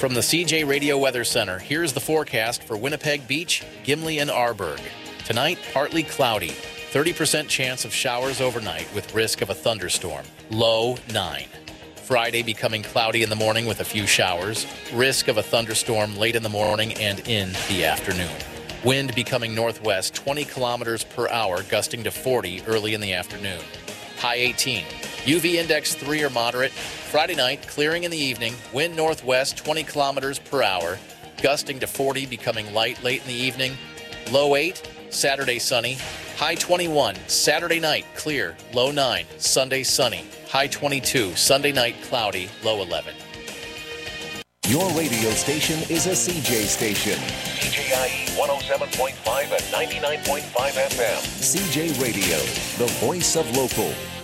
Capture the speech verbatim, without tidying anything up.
From the C J Radio Weather Center, here's the forecast for Winnipeg Beach, Gimli, and Arborg. Tonight, partly cloudy. thirty percent chance of showers overnight with risk of a thunderstorm. Low nine. Friday becoming cloudy in the morning with a few showers. Risk of a thunderstorm late in the morning and in the afternoon. Wind becoming northwest twenty kilometers per hour, gusting to forty early in the afternoon. High eighteen. U V index three or moderate. Friday night, clearing in the evening. Wind northwest twenty kilometers per hour, gusting to forty, becoming light late in the evening. Low eight. Saturday sunny. High twenty-one. Saturday night, clear. Low nine. Sunday sunny. High twenty-two. Sunday night, cloudy. Low eleven. Your radio station is a C J station. C J I E one oh seven point five and ninety-nine point five F M. C J Radio, the voice of local.